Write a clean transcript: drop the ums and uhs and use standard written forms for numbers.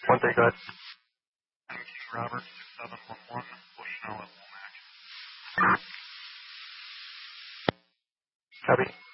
One day, go ahead. Robert 6711, Bushnell at Womack. Copy.